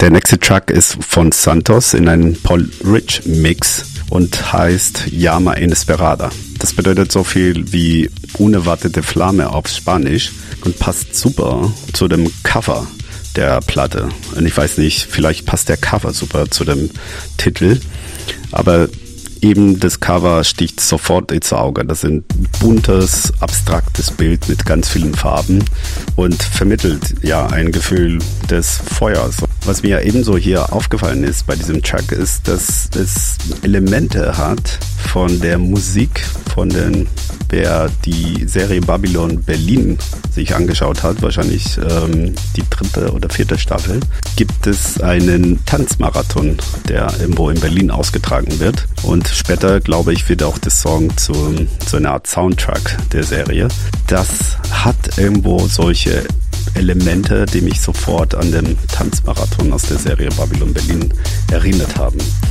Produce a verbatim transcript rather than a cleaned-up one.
Der nächste Track ist von Santos in einem Paul Rich Mix und heißt Llama Inesperada. Das bedeutet so viel wie unerwartete Flamme auf Spanisch und passt super zu dem Cover der Platte. Und ich weiß nicht, vielleicht passt der Cover super zu dem Titel, aber eben das Cover sticht sofort ins Auge. Das ist ein buntes, abstraktes Bild mit ganz vielen Farben und vermittelt ja ein Gefühl des Feuers. Was mir ebenso hier aufgefallen ist bei diesem Track ist, dass es Elemente hat von der Musik, von den, wer die Serie Babylon Berlin sich angeschaut hat, wahrscheinlich ähm, die dritte oder vierte Staffel, gibt es einen Tanzmarathon, der irgendwo in Berlin ausgetragen wird. Und später, glaube ich, wird auch der Song zu, zu einer Art Soundtrack der Serie. Das hat irgendwo solche Elemente, die mich sofort an den Tanzmarathon aus der Serie Babylon Berlin erinnert haben.